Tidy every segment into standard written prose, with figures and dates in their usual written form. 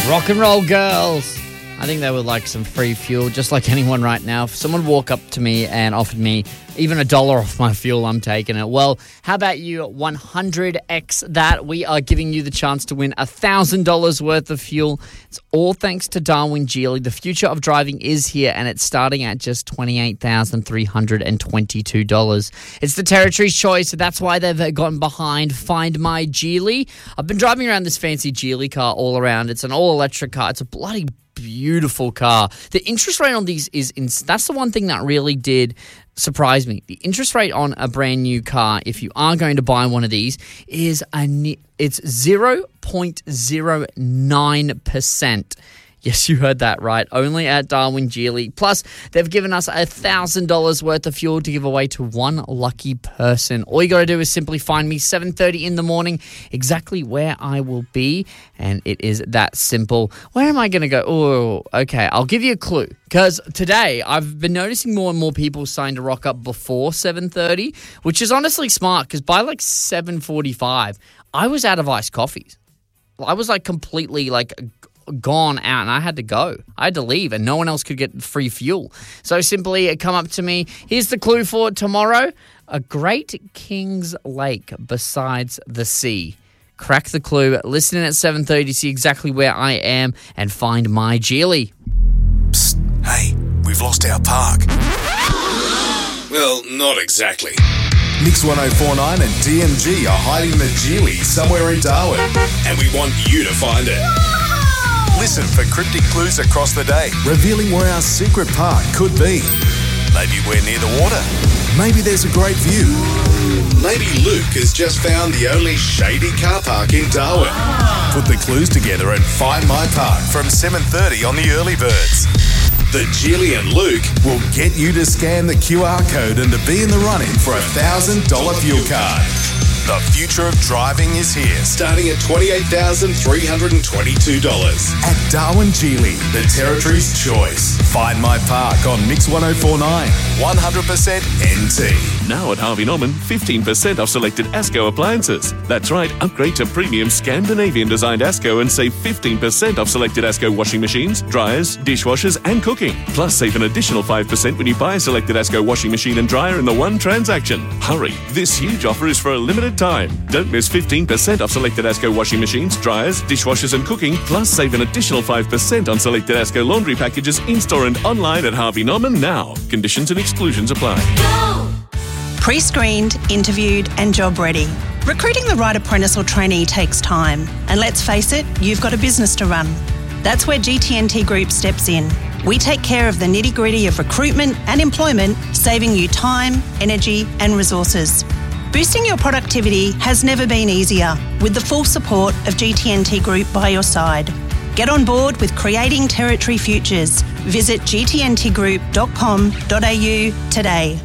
Rock and roll girls. I think they would like some free fuel, just like anyone right now. If someone walked up to me and offered me even $1 off my fuel, I'm taking it. Well, how about you 100x that? We are giving you the chance to win $1,000 worth of fuel. It's all thanks to Darwin Geely. The future of driving is here, and it's starting at just $28,322. It's the Territory's choice, so that's why they've gotten behind Find My Geely. I've been driving around this fancy Geely car all around. It's an all-electric car. It's a bloody beautiful car. The interest rate on these that's the one thing that really did surprise me. The interest rate on a brand new car, if you are going to buy one of these, it's 0.09%. Yes, you heard that right. Only at Darwin Geely. Plus, they've given us $1,000 worth of fuel to give away to one lucky person. All you got to do is simply find me 7:30 in the morning, exactly where I will be, and it is that simple. Where am I going to go? Oh, okay. I'll give you a clue, because today I've been noticing more and more people starting to rock up before 7:30, which is honestly smart, because by like 7:45, I was out of iced coffees. I was like completely gone out, and I had to go. I had to leave, and no one else could get free fuel. So simply come up to me. Here's the clue for tomorrow. A great King's Lake besides the sea. Crack the clue. Listen in at 7:30 to see exactly where I am and find my Geely. Psst, hey, we've lost our park. Well, not exactly. Mix 1049 and DMG are hiding the Geely somewhere in Darwin, and we want you to find it. Listen for cryptic clues across the day, revealing where our secret park could be. Maybe we're near the water. Maybe there's a great view. Maybe Luke has just found the only shady car park in Darwin. Put the clues together and find my park from 7:30 on the Early Birds. The Geely and Luke will get you to scan the QR code and to be in the running for $1,000 fuel card. The future of driving is here, starting at $28,322. At Darwin Geely, the Territory's choice. Find my park on Mix 1049, 100% NT. Now at Harvey Norman, 15% off selected ASCO appliances. That's right, upgrade to premium Scandinavian-designed ASCO and save 15% off selected ASCO washing machines, dryers, dishwashers and cooking. Plus, save an additional 5% when you buy a selected ASCO washing machine and dryer in the one transaction. Hurry, this huge offer is for a limited time. Don't miss 15% off selected ASCO washing machines, dryers, dishwashers and cooking, plus save an additional 5% on selected ASCO laundry packages in-store and online at Harvey Norman now. Conditions and exclusions apply. Go! Pre-screened, interviewed and job ready. Recruiting the right apprentice or trainee takes time. And let's face it, you've got a business to run. That's where GT&T Group steps in. We take care of the nitty-gritty of recruitment and employment, saving you time, energy and resources. Boosting your productivity has never been easier, with the full support of GT&T Group by your side. Get on board with creating Territory futures. Visit gtntgroup.com.au today.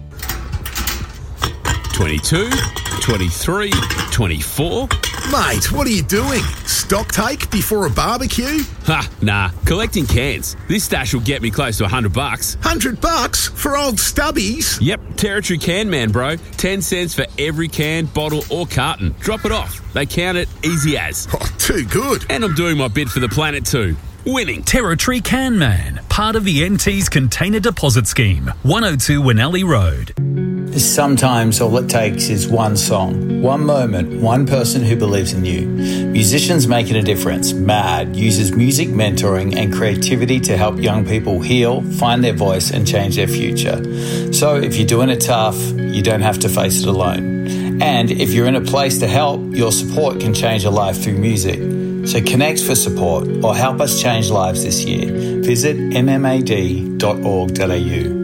22, 23, 24. Mate, what are you doing? Stock take before a barbecue? Ha, nah. Collecting cans. This stash will get me close to $100. $100 for old stubbies? Yep, Territory Can Man, bro. 10 cents for every can, bottle or carton. Drop it off. They count it easy as. Oh, too good. And I'm doing my bit for the planet too. Winning. Territory Can Man, part of the NT's Container Deposit Scheme, 102 Winnelli Road. Sometimes all it takes is one song, one moment, one person who believes in you. Musicians Making a Difference, MAD, uses music mentoring and creativity to help young people heal, find their voice and change their future. So if you're doing it tough, you don't have to face it alone. And if you're in a place to help, your support can change a life through music. So connect for support or help us change lives this year. Visit mmad.org.au.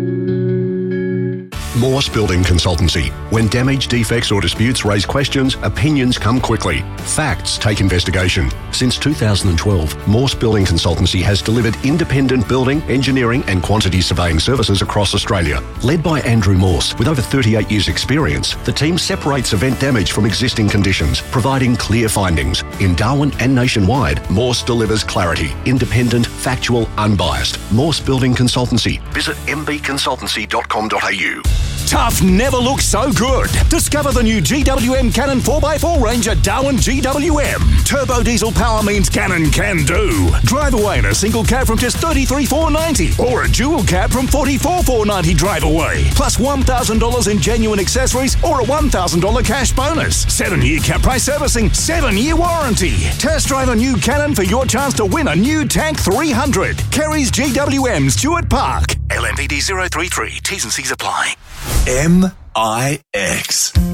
Morse Building Consultancy. When damage, defects or disputes raise questions, opinions come quickly. Facts take investigation. Since 2012, Morse Building Consultancy has delivered independent building, engineering and quantity surveying services across Australia. Led by Andrew Morse, with over 38 years' experience, the team separates event damage from existing conditions, providing clear findings. In Darwin and nationwide, Morse delivers clarity, independent, factual, unbiased. Morse Building Consultancy. Visit mbconsultancy.com.au. Tough never looked so good. Discover the new GWM Cannon 4x4 range at Darwin GWM. Turbo diesel power means Cannon can do. Drive away in a single cab from just $33,490 or a dual cab from $44,490 drive away. Plus $1,000 in genuine accessories or a $1,000 cash bonus. 7-year cap price servicing, 7-year warranty. Test drive a new Cannon for your chance to win a new Tank 300. Kerry's GWM, Stuart Park. LMPD 033. T's and C's apply. MIX.